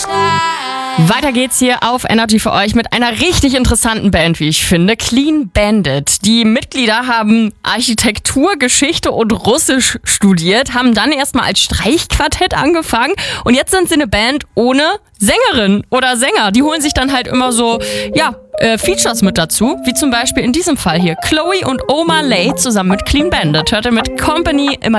Weiter geht's hier auf Energy für euch mit einer richtig interessanten Band, wie ich finde, Clean Bandit. Die Mitglieder haben Architektur, Geschichte und Russisch studiert, haben dann erstmal als Streichquartett angefangen und jetzt sind sie eine Band ohne Sängerin oder Sänger. Die holen sich dann halt immer so, Features mit dazu, wie zum Beispiel in diesem Fall hier Chloe und Omar Lay zusammen mit Clean Bandit. Hört ihr mit Company immer